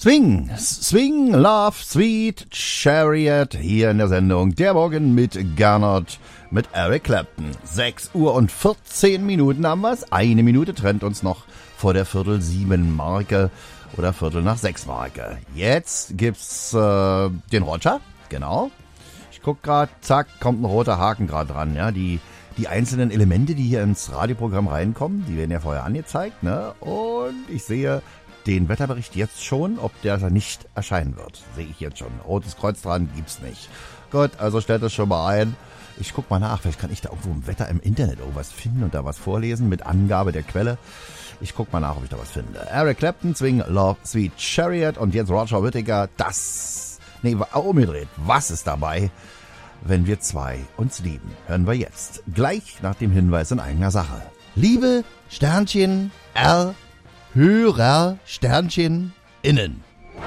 Swing, Love, Sweet Chariot, hier in der Sendung Der Morgen mit Gernot, mit Eric Clapton. 6 Uhr und 14 Minuten haben wir's. Eine Minute trennt uns noch vor der 6:45 oder 6:15 Jetzt gibt's den Roger, genau. Ich guck grad, zack, kommt ein roter Haken gerade dran, ja, die einzelnen Elemente, die hier ins Radioprogramm reinkommen, die werden ja vorher angezeigt, ne? Und ich sehe den Wetterbericht jetzt schon, ob der nicht erscheinen wird. Sehe ich jetzt schon. Rotes Kreuz dran gibt's nicht. Gut, also stellt das schon mal ein. Ich guck mal nach, vielleicht kann ich da irgendwo im Wetter im Internet irgendwas finden und da was vorlesen mit Angabe der Quelle. Ich guck mal nach, ob ich da was finde. Eric Clapton, Swing, Love, Sweet Chariot und jetzt Roger Whittaker. Umgedreht. Was ist dabei, wenn wir zwei uns lieben? Hören wir jetzt. Gleich nach dem Hinweis in eigener Sache. Liebe Sternchen R Hörer Sternchen innen.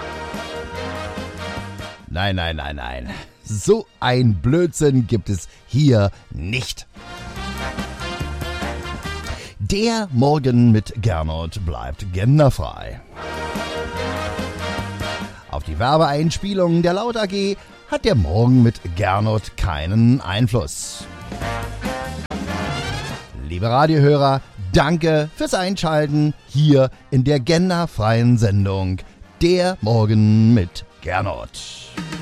Nein. So ein Blödsinn gibt es hier nicht. Der Morgen mit Gernot bleibt genderfrei. Auf die Werbeeinspielung der Laut AG hat der Morgen mit Gernot keinen Einfluss. Liebe Radiohörer, danke fürs Einschalten hier in der genderfreien Sendung Der Morgen mit Gernot.